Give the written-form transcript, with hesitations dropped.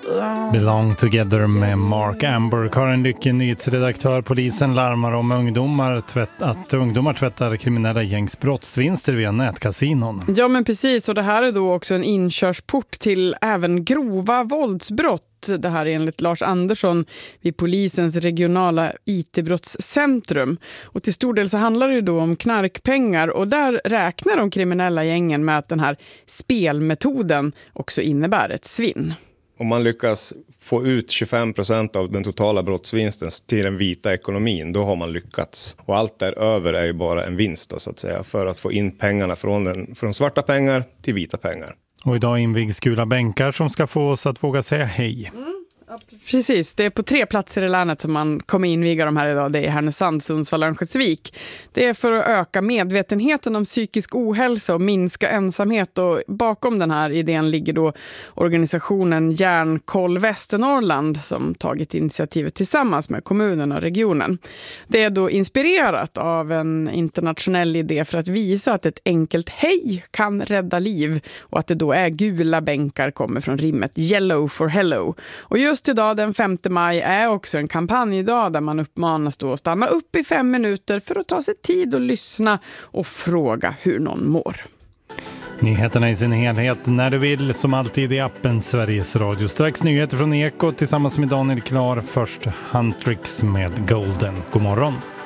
Belong Together med Mark Amber. Karin Lycke, nyhetsredaktör. Polisen larmar om att ungdomar tvättar kriminella gängs brottsvinster via nätkasinon. Ja, men precis. Och det här är då också en inkörsport till även grova våldsbrott. Det här är enligt Lars Andersson vid polisens regionala IT-brottscentrum. Och till stor del så handlar det ju då om knarkpengar. Och där räknar de kriminella gängen med att den här spelmetoden också innebär ett svinn. Om man lyckas få ut 25% av den totala brottsvinsten till den vita ekonomin, då har man lyckats. Och allt däröver är ju bara en vinst då, så att säga, för att få in pengarna från svarta pengar till vita pengar. Och idag invigs gula bänkar som ska få oss att våga säga hej. Ja, precis, det är på 3 platser i länet som man kommer inviga de här idag. Det är Härnösand, Sundsvall och Örnsköldsvik. Det är för att öka medvetenheten om psykisk ohälsa och minska ensamhet. Och bakom den här idén ligger då organisationen Hjärnkoll Västernorrland som tagit initiativet tillsammans med kommunen och regionen. Det är då inspirerat av en internationell idé för att visa att ett enkelt hej kan rädda liv. Och att det då är gula bänkar kommer från rimmet Yellow for Hello. Och just idag den 5 maj är också en kampanjdag där man uppmanas då att stanna upp i 5 minuter för att ta sig tid och lyssna och fråga hur någon mår. Nyheterna i sin helhet när du vill, som alltid i appen Sveriges Radio. Strax nyheter från Eko tillsammans med Daniel Klar. Först Huntrix med Golden. God morgon.